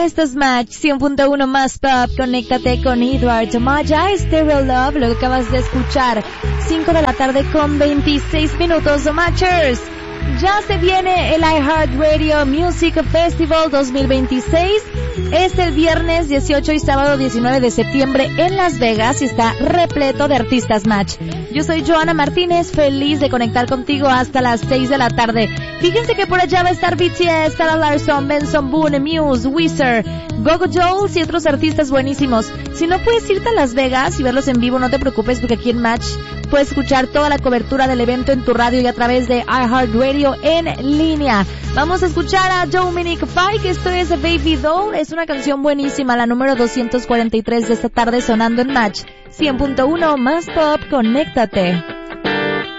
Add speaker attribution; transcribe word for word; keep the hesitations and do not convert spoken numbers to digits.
Speaker 1: Esto es Match cien punto uno más pop. Conéctate con Edward Maya, Stereo Love, lo que acabas de escuchar. cinco de la tarde con veintiséis minutos, Matchers. Ya se viene el iHeartRadio Music Festival dos mil veintiséis. Es el viernes dieciocho y sábado diecinueve de septiembre en Las Vegas y está repleto de artistas Match. Yo soy Joana Martínez, feliz de conectar contigo hasta las seis de la tarde. Fíjense que por allá va a estar B T S, Sarah Larson, Benson Boone, Muse, Weezer, Gogo Jones y otros artistas buenísimos. Si no puedes irte a Las Vegas y verlos en vivo, no te preocupes, porque aquí en Match puedes escuchar toda la cobertura del evento en tu radio y a través de iHeartRadio en línea. Vamos a escuchar a Dominic Fike, esto es Baby Doll, es una canción buenísima, la número doscientos cuarenta y tres de esta tarde sonando en Match cien punto uno más pop. Conéctate.